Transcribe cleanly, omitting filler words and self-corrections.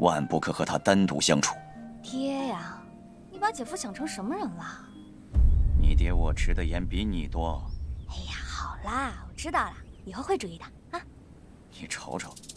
万不可和他单独相处。 爹呀，你把姐夫想成什么人了？ 你爹我吃的盐比你多。 哎呀，好啦，我知道了，以后会注意的啊。 你瞅瞅，